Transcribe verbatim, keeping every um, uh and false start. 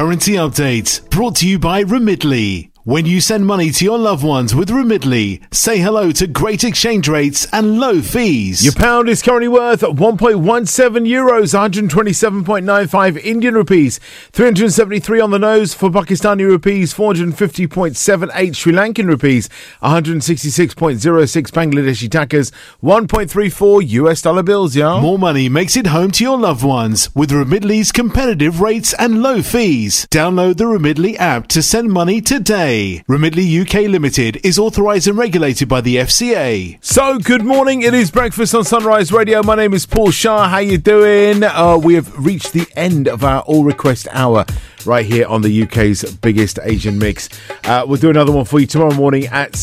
Currency update brought to you by Remitly. When you send money to your loved ones with Remitly, say hello to great exchange rates and low fees. Your pound is currently worth one point one seven euros, one hundred twenty-seven point nine five Indian rupees, three hundred seventy-three on the nose for Pakistani rupees, four hundred fifty point seven eight Sri Lankan rupees, one hundred sixty-six point zero six Bangladeshi takas, one point three four U S dollar bills, yo. More money makes it home to your loved ones with Remitly's competitive rates and low fees. Download the Remitly app to send money today. Remitly U K Limited is authorised and regulated by the F C A. So, good morning. It is breakfast on Sunrise Radio. My name is Paul Shah. How you doing? Uh, we have reached the end of our All Request Hour right here on the U K's biggest Asian mix. Uh, we'll do another one for you tomorrow morning at